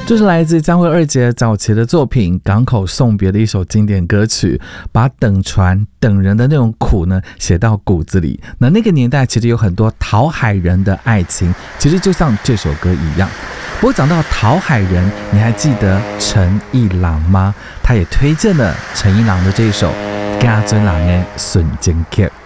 这是来自江蕙二姐早期的作品《港口送别》的一首经典歌曲，把等船等人的那种苦呢写到骨子里。那个年代其实有很多讨海人的爱情，其实就像这首歌一样。不过讲到讨海人，你还记得陈一郎吗？他也推荐了陈一郎的这首《家尊郎的瞬间曲》。